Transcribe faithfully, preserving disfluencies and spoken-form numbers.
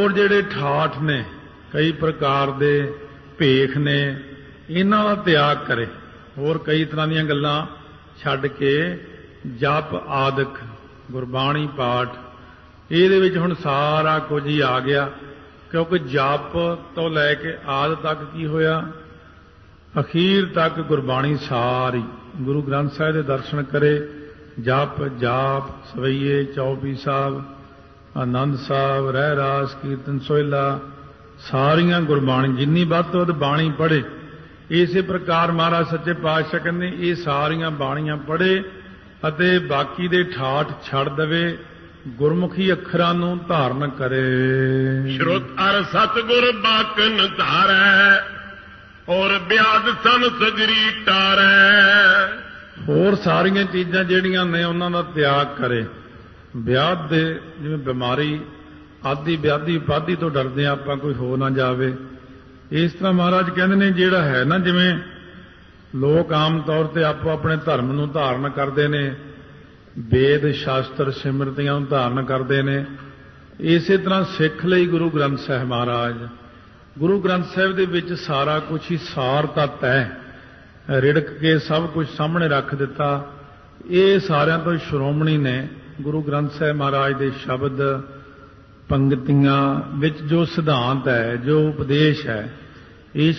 ਹੋਰ ਜਿਹੜੇ ਠਾਠ ਨੇ, ਕਈ ਪ੍ਰਕਾਰ ਦੇ ਭੇਖ ਨੇ, ਇਹਨਾਂ ਦਾ ਤਿਆਗ ਕਰੇ। ਹੋਰ ਕਈ ਤਰ੍ਹਾਂ ਦੀਆਂ ਗੱਲਾਂ ਛੱਡ ਕੇ ਜਪ ਆਦਿਕ ਗੁਰਬਾਣੀ ਪਾਠ, ਇਹਦੇ ਵਿੱਚ ਹੁਣ ਸਾਰਾ ਕੁਝ ਹੀ ਆ ਗਿਆ। ਕਿਉਂਕਿ ਜਪ ਤੋਂ ਲੈ ਕੇ ਆਦਿ ਤੱਕ ਕੀ ਹੋਇਆ, ਅਖੀਰ ਤੱਕ ਗੁਰਬਾਣੀ ਸਾਰੀ। ਗੁਰੂ ਗ੍ਰੰਥ ਸਾਹਿਬ ਦੇ ਦਰਸ਼ਨ ਕਰੇ, ਜਪ ਜਾਪ ਸਵਈਏ ਚੌਪੀ ਸਾਹਿਬ, ਆਨੰਦ ਸਾਹਿਬ, ਰਹਿ ਰਾਸ, ਕੀਰਤਨ ਸੋਹਿਲਾ, ਸਾਰੀਆਂ ਗੁਰਬਾਣੀ ਜਿੰਨੀ ਵੱਧ ਤੋਂ ਵੱਧ ਬਾਣੀ ਪੜ੍ਹੇ। ਇਸੇ ਪ੍ਰਕਾਰ ਮਹਾਰਾਜ ਸੱਚੇ ਪਾਤਸ਼ਾਹ ਕਹਿੰਦੇ ਇਹ ਸਾਰੀਆਂ ਬਾਣੀਆਂ ਪੜ੍ਹੇ ਅਤੇ ਬਾਕੀ ਦੇ ਠਾਠ ਛੱਡ ਦੇਵੇ, ਗੁਰਮੁਖੀ ਅੱਖਰਾਂ ਨੂੰ ਧਾਰਨ ਕਰੇ। ਸ਼ਰੁਤ ਅਰ ਸਤਿਗੁਰ ਬਾਕਨ ਧਾਰੈ, ਔਰ ਬਿਆਦ ਸਨ ਸਜਰੀ ਟਾਰੈ। ਹੋਰ ਸਾਰੀਆਂ ਚੀਜ਼ਾਂ ਜਿਹੜੀਆਂ ਨੇ ਉਹਨਾਂ ਦਾ ਤਿਆਗ ਕਰੇ। ਵਿਆਧ ਦੇ ਜਿਵੇਂ ਬਿਮਾਰੀ ਆਦਿ ਵਿਆਧੀ ਉਪਾਧੀ ਤੋਂ ਡਰਦੇ ਆਪਾਂ ਕੋਈ ਹੋ ਨਾ ਜਾਵੇ, ਇਸ ਤਰ੍ਹਾਂ ਮਹਾਰਾਜ ਕਹਿੰਦੇ ਨੇ ਜਿਹੜਾ ਹੈ ਨਾ, ਜਿਵੇਂ ਲੋਕ ਆਮ ਤੌਰ ਤੇ ਆਪੋ ਆਪਣੇ ਧਰਮ ਨੂੰ ਧਾਰਨ ਕਰਦੇ ਨੇ, ਵੇਦ ਸ਼ਾਸਤਰ ਸਿਮਰਤੀਆਂ ਨੂੰ ਧਾਰਨ ਕਰਦੇ ਨੇ, ਇਸੇ ਤਰ੍ਹਾਂ ਸਿੱਖ ਲਈ ਗੁਰੂ ਗ੍ਰੰਥ ਸਾਹਿਬ ਮਹਾਰਾਜ, ਗੁਰੂ ਗ੍ਰੰਥ ਸਾਹਿਬ ਦੇ ਵਿੱਚ ਸਾਰਾ ਕੁਝ ਹੀ ਸਾਰ ਤੱਤ ਹੈ, ਰਿੜਕ ਕੇ ਸਭ ਕੁਝ ਸਾਹਮਣੇ ਰੱਖ ਦਿੱਤਾ। ਇਹ ਸਾਰਿਆਂ ਤੋਂ ਸ਼੍ਰੋਮਣੀ ਨੇ ਗੁਰੂ ਗ੍ਰੰਥ ਸਾਹਿਬ ਮਹਾਰਾਜ ਦੇ ਸ਼ਬਦ ਪੰਗਤੀਆਂ ਵਿੱਚ ਜੋ ਸਿਧਾਂਤ ਹੈ, ਜੋ ਉਪਦੇਸ਼ ਹੈ, ਇਸ